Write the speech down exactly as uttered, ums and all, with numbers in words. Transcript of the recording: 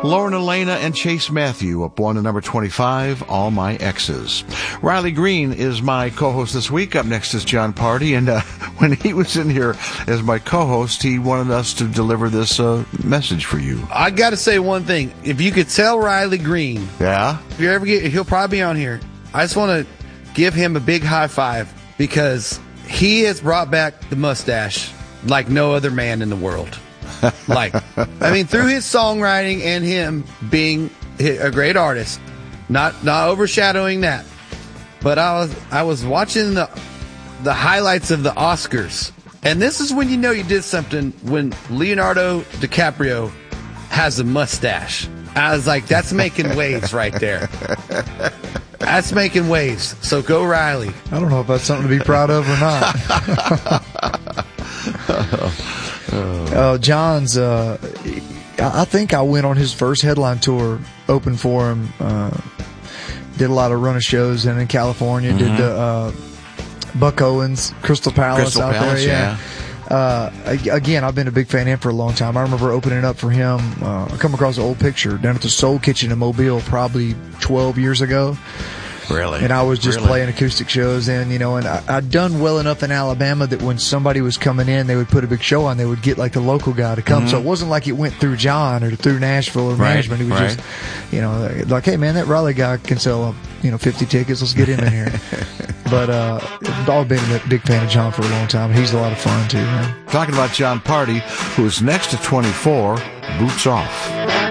Lauren Elena and Chase Matthew up one to number twenty-five, All My Exes. Riley Green is my co-host this week. Up next is John Party, and uh, when he was in here as my co-host, he wanted us to deliver this uh, message for you. I got to say one thing. If you could tell Riley Green, yeah, if you ever get, he'll probably be on here. I just want to give him a big high five because he has brought back the mustache like no other man in the world. Like, I mean, through his songwriting and him being a great artist, not not overshadowing that. But I was I was watching the the highlights of the Oscars, and this is when you know you did something, when Leonardo DiCaprio has a mustache. I was like, that's making waves right there. That's making waves. So go Riley. I don't know if that's something to be proud of or not. Uh, John's, uh, I think I went on his first headline tour, opened for him, uh, did a lot of run of shows in, in California, mm-hmm. did the, uh, Buck Owens, Crystal Palace Crystal out Palace, there. Yeah. yeah. Uh, again, I've been a big fan of him for a long time. I remember opening up for him. Uh, I come across an old picture down at the Soul Kitchen in Mobile probably twelve years ago. Really? And I was just really? playing acoustic shows in, you know, and I, I'd done well enough in Alabama that when somebody was coming in, they would put a big show on. They would get like the local guy to come. Mm-hmm. So it wasn't like it went through John or through Nashville or right, management. It was right. just, you know, like, hey man, that Raleigh guy can sell, you know, fifty tickets. Let's get him in here. But, uh, I've always been a big fan of John for a long time. He's a lot of fun too, man. Talking about John Party, who is next to twenty-four, Boots Off.